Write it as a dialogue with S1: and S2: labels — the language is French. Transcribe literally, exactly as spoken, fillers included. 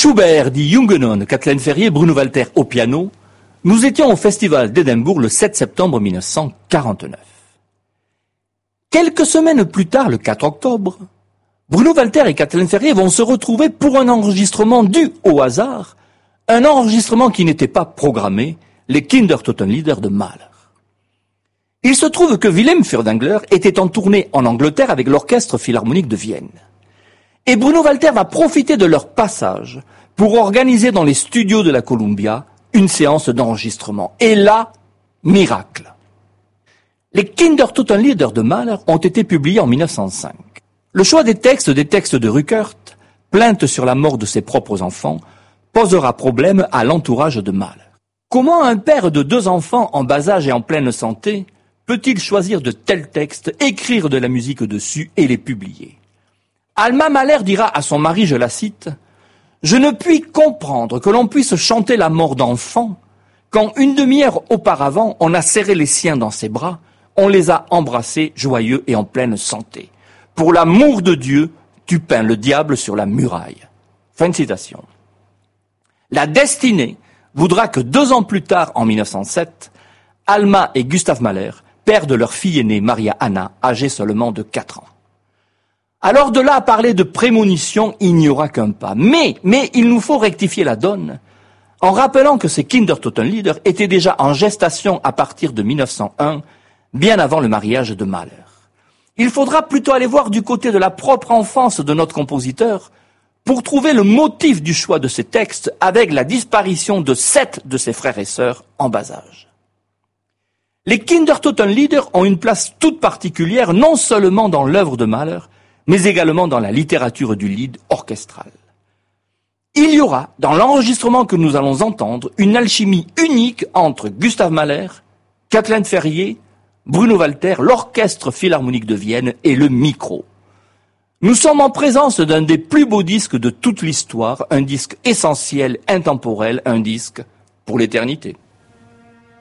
S1: Schubert, dit Jungenon, Kathleen Ferrier, Bruno Walter au piano, nous étions au Festival d'Édimbourg le sept septembre mille neuf cent quarante-neuf. Quelques semaines plus tard, le quatre octobre, Bruno Walter et Kathleen Ferrier vont se retrouver pour un enregistrement dû au hasard, un enregistrement qui n'était pas programmé, les Kindertotenlieder de Mahler. Il se trouve que Wilhelm Furtwängler était en tournée en Angleterre avec l'Orchestre Philharmonique de Vienne. Et Bruno Walter va profiter de leur passage pour organiser dans les studios de la Columbia une séance d'enregistrement. Et là, miracle. Les Kindertotenlieder de Mahler ont été publiés en mille neuf cent cinq. Le choix des textes des textes de Ruckert, plainte sur la mort de ses propres enfants, posera problème à l'entourage de Mahler. Comment un père de deux enfants en bas âge et en pleine santé peut-il choisir de tels textes, écrire de la musique dessus et les publier? Alma Mahler dira à son mari, je la cite, « Je ne puis comprendre que l'on puisse chanter la mort d'enfants quand une demi-heure auparavant on a serré les siens dans ses bras, on les a embrassés joyeux et en pleine santé. Pour l'amour de Dieu, tu peins le diable sur la muraille. » Fin de citation. La destinée voudra que deux ans plus tard, en mille neuf cent sept, Alma et Gustav Mahler perdent leur fille aînée, Maria Anna, âgée seulement de quatre ans. Alors de là à parler de prémonition, il n'y aura qu'un pas. Mais, mais il nous faut rectifier la donne en rappelant que ces Kindertotenlieder étaient déjà en gestation à partir de mille neuf cent un, bien avant le mariage de Mahler. Il faudra plutôt aller voir du côté de la propre enfance de notre compositeur pour trouver le motif du choix de ces textes avec la disparition de sept de ses frères et sœurs en bas âge. Les Kindertotenlieder ont une place toute particulière non seulement dans l'œuvre de Mahler, mais également dans la littérature du lied orchestral. Il y aura, dans l'enregistrement que nous allons entendre, une alchimie unique entre Gustav Mahler, Kathleen Ferrier, Bruno Walter, l'Orchestre Philharmonique de Vienne et le micro. Nous sommes en présence d'un des plus beaux disques de toute l'histoire, un disque essentiel, intemporel, un disque pour l'éternité.